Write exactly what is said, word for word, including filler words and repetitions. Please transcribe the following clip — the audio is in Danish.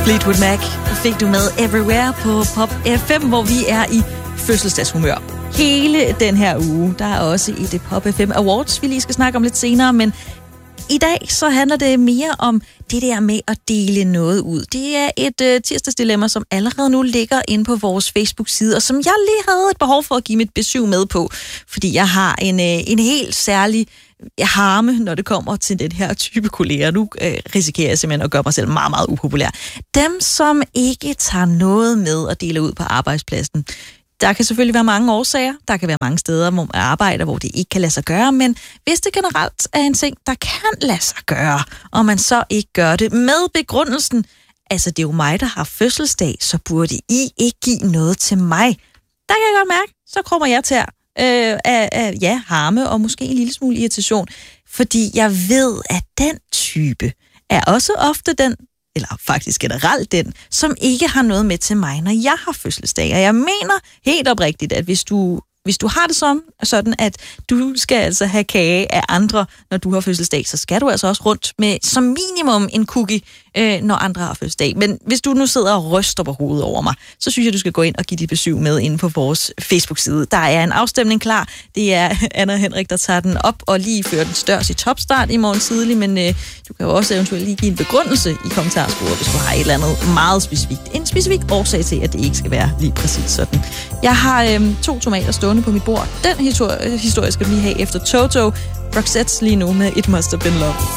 Fleetwood Mac fik du med Everywhere på Pop F M, hvor vi er i fødselsdagshumør. Hele den her uge, der er også i det Pop F M Awards, vi lige skal snakke om lidt senere, men i dag så handler det mere om det der med at dele noget ud. Det er et uh, tirsdagsdilemma, som allerede nu ligger inde på vores Facebook-side, og som jeg lige havde et behov for at give mit besøg med på, fordi jeg har en, uh, en helt særlig harme, når det kommer til den her type kolleger. Nu øh, risikerer jeg simpelthen at gøre mig selv meget, meget upopulær. Dem, som ikke tager noget med at dele ud på arbejdspladsen. Der kan selvfølgelig være mange årsager. Der kan være mange steder, hvor man arbejder, hvor det ikke kan lade sig gøre. Men hvis det generelt er en ting, der kan lade sig gøre, og man så ikke gør det med begrundelsen, altså det er jo mig, der har fødselsdag, så burde I ikke give noget til mig. Der kan jeg godt mærke, så kommer jeg til Øh, af, af ja, harme og måske en lille smule irritation, fordi jeg ved, at den type er også ofte den, eller faktisk generelt den, som ikke har noget med til mig, når jeg har fødselsdag. Og jeg mener helt oprigtigt, at hvis du, hvis du har det som sådan, at du skal altså have kage af andre, når du har fødselsdag, så skal du altså også rundt med som minimum en cookie, øh, når andre har fødselsdag. Men hvis du nu sidder og ryster på hovedet over mig, så synes jeg, du skal gå ind og give dit besøg med inde på vores Facebook-side. Der er en afstemning klar. Det er Anna og Henrik, der tager den op og lige fører den størst i topstart i morgen tidlig, men øh, du kan jo også eventuelt lige give en begrundelse i kommentarsporet, hvis du har et eller andet meget specifikt. En specifik årsag til, at det ikke skal være lige præcis sådan. Jeg har øh, to tomater stående på mit bord. Den histori- historie skal vi lige have efter Toto. Roxette lige nu med It Must Have Been Love.